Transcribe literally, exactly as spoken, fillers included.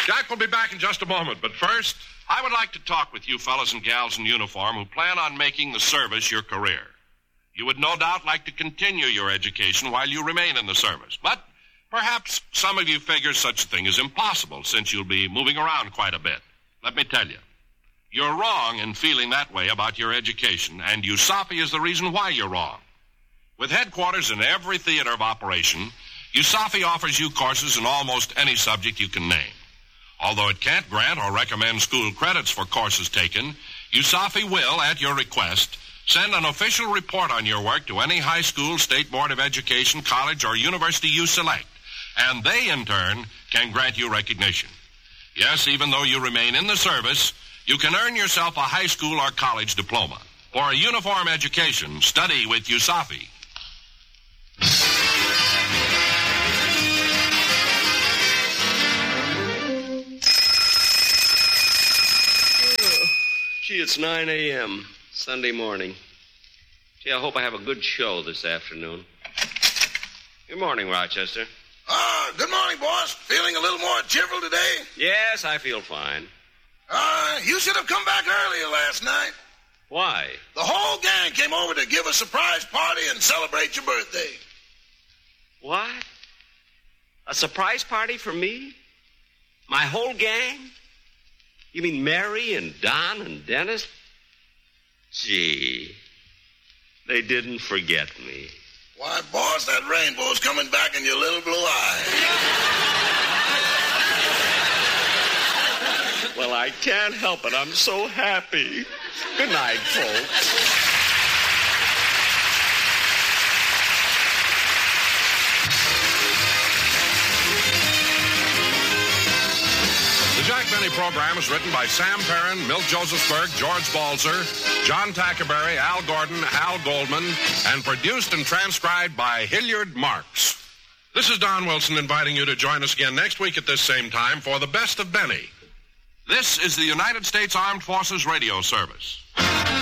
Jack will be back in just a moment, but first, I would like to talk with you fellas and gals in uniform who plan on making the service your career. You would no doubt like to continue your education while you remain in the service, but perhaps some of you figure such a thing is impossible since you'll be moving around quite a bit. Let me tell you, you're wrong in feeling that way about your education, and USAFI is the reason why you're wrong. With headquarters in every theater of operation, USAFI offers you courses in almost any subject you can name. Although it can't grant or recommend school credits for courses taken, USAFI will, at your request, send an official report on your work to any high school, state board of education, college, or university you select, and they, in turn, can grant you recognition. Yes, even though you remain in the service, you can earn yourself a high school or college diploma. For a uniform education, study with USAFI. Gee, it's nine a.m. Sunday morning. Gee, I hope I have a good show this afternoon. Good morning, Rochester. Ah, uh, good morning, boss. Feeling a little more cheerful today? Yes, I feel fine. Ah, uh, you should have come back earlier last night. Why? The whole gang came over to give a surprise party and celebrate your birthday. What? A surprise party for me? My whole gang? You mean Mary and Don and Dennis? Gee, they didn't forget me. Why, boss, that rainbow's coming back in your little blue eye. Well, I can't help it. I'm so happy. Good night, folks. The Jack Benny program is written by Sam Perrin, Milt Josephsberg, George Balzer, John Tackerberry, Al Gordon, Al Goldman, and produced and transcribed by Hilliard Marks. This is Don Wilson inviting you to join us again next week at this same time for the Best of Benny. This is the United States Armed Forces Radio Service.